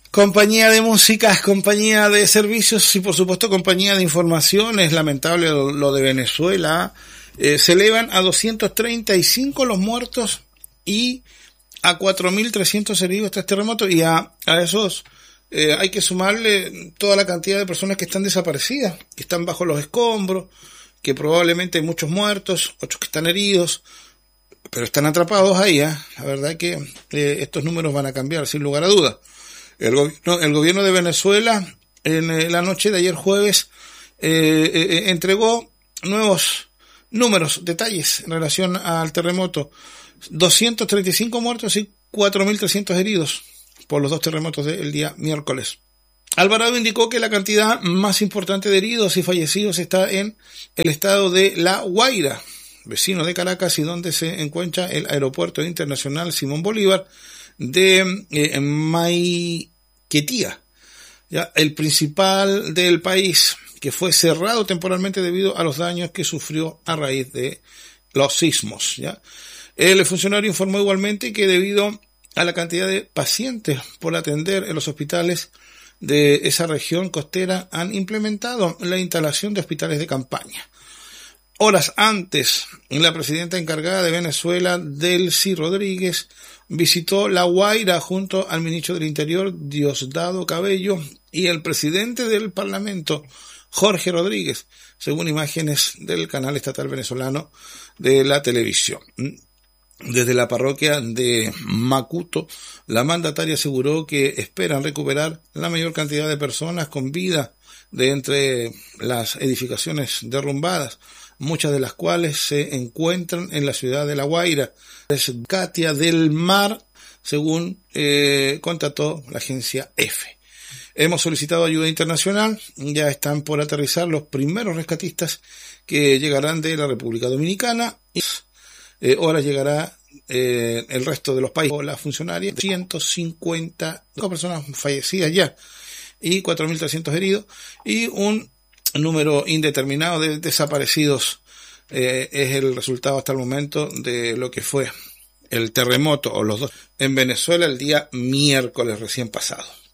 Compañía de músicas, compañía de servicios y por supuesto compañía de información. Es lamentable lo de Venezuela. Se elevan a 235 los muertos y a 4.300 heridos tras terremoto, y a esos hay que sumarle toda la cantidad de personas que están desaparecidas, que están bajo los escombros, que probablemente hay muchos muertos, otros que están heridos, pero están atrapados ahí. La verdad es que estos números van a cambiar sin lugar a dudas. El gobierno de Venezuela en la noche de ayer jueves entregó nuevos números, detalles en relación al terremoto. 235 muertos y 4.300 heridos por los dos terremotos del día miércoles. Alvarado indicó que la cantidad más importante de heridos y fallecidos está en el estado de La Guaira, vecino de Caracas, y donde se encuentra el aeropuerto internacional Simón Bolívar de Maiquetía, ya el principal del país, que fue cerrado temporalmente debido a los daños que sufrió a raíz de los sismos. Ya el funcionario informó igualmente que debido a la cantidad de pacientes por atender en los hospitales de esa región costera, han implementado la instalación de hospitales de campaña. Horas antes, la presidenta encargada de Venezuela, Delcy Rodríguez, visitó La Guaira junto al ministro del Interior, Diosdado Cabello, y el presidente del Parlamento, Jorge Rodríguez, según imágenes del canal estatal venezolano de la televisión. Desde la parroquia de Macuto, la mandataria aseguró que esperan recuperar la mayor cantidad de personas con vida de entre las edificaciones derrumbadas, muchas de las cuales se encuentran en la ciudad de La Guaira. Es Katia del Mar, según constató la agencia EFE. Hemos solicitado ayuda internacional, ya están por aterrizar los primeros rescatistas que llegarán de la República Dominicana, y ahora llegará el resto de los países. La funcionaria, 152 personas fallecidas ya y 4.300 heridos, y un número indeterminado de desaparecidos es el resultado hasta el momento de lo que fue el terremoto o los dos en Venezuela el día miércoles recién pasado.